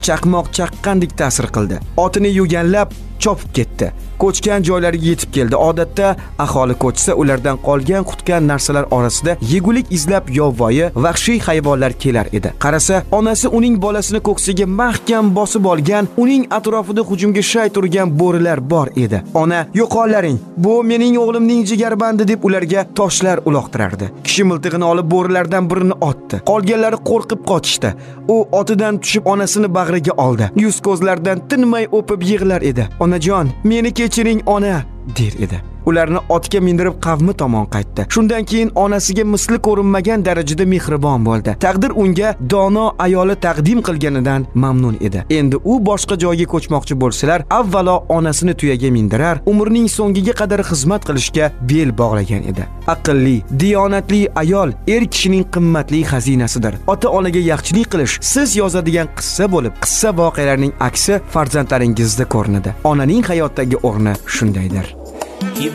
chaqmoq chaqqandek ta'sir qildi. Otini yuganlab chopib ketdi. Ko'chgan joylariga yetib keldi. Odatda aholi ko'chsa, ulardan qolgan qutgan narsalar orasida yegulik izlab yovvoyi, vahshiy hayvonlar kelar edi. Qarasa, onasi uning bolasini ko'ksiga mahkam bosib olgan, uning atrofida hujumga shay turgan bo'rilar bor edi. Ona, "Yo'qollaring, bu mening o'g'limning jigarbandi" deb ularga toshlar uloqtirardi. Kishi miltig'ini olib bo'rilardan birini otdi. Qolganlari qo'rqib qochishdi. U otidan tushib onasini bag'riga oldi. Yuz-ko'zlardan tinmay o'pib yig'lar edi. "Onajon, meni kechiring, ona", der edi. Ularni otga mindirib qavmi tomon qaytdi. Shundan keyin onasiga misli ko'rinmagan darajada mehribon bo'ldi. Taqdir unga dono ayoli taqdim qilganidan mamnun edi. Endi u boshqa joyga ko'chmoqchi bo'lsalar, avvalo onasini tuyaga mindirar, umrining so'ngiga qadar xizmat qilishga bel bog'lagan edi. Aqlli, diyonatli ayol er kishining qimmatli xazinasidir. Ota-onaga yaxshilik qilish siz yozadigan qissa bo'lib, qissa voqealarining aksi farzandlaringizda ko'rinadi. Onaning hayotdagi o'rni shundaydir.